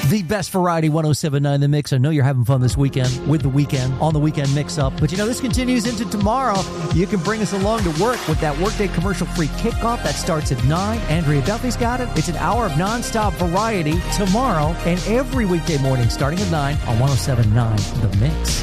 The best variety, 107.9 The Mix. I know you're having fun this weekend with the weekend, on the weekend mix-up. But this continues into tomorrow. You can bring us along to work with that Workday commercial-free kickoff that starts at 9. Andrea Duffy's got it. It's an hour of nonstop variety tomorrow and every weekday morning starting at 9 on 107.9 The Mix.